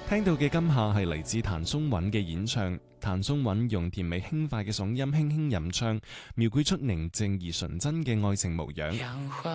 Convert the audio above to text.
聽到嘅今夏係嚟自譚松韻嘅演唱，譚松韻用甜美輕快嘅嗓音輕輕吟唱，描繪出寧靜而純真嘅愛情模樣。